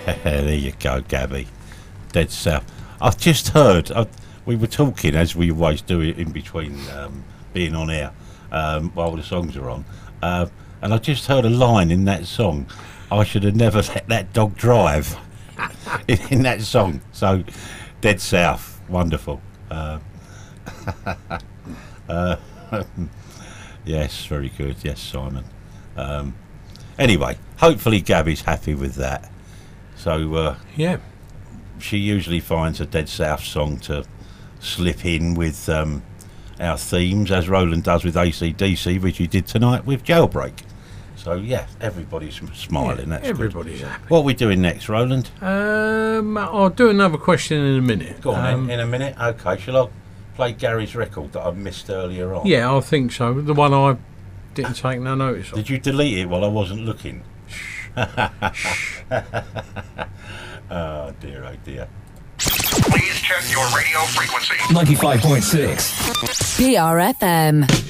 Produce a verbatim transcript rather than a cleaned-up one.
There you go, Gabby. Dead South. I've just heard, I, we were talking, as we always do it in between um, being on air, um, while the songs are on, uh, and I just heard a line in that song, I should have never let that dog drive, in, in that song. So, Dead South, wonderful. Uh, uh, yes, very good. Yes, Simon. Um, anyway, hopefully Gabby's happy with that. So, uh, yeah, she usually finds a Dead South song to slip in with um, our themes, as Roland does with A C D C, which he did tonight with Jailbreak. So, yeah, everybody's smiling. Yeah, That's everybody's good. happy. What are we doing next, Roland? Um, I'll do another question in a minute. Go on, um, then, in a minute. Okay, shall I play Gary's record that I missed earlier on? Yeah, I think so. The one I didn't take no notice of. Did you delete it while I wasn't looking? Oh, dear, oh, dear. Please check your radio frequency. ninety-five point six B R F M.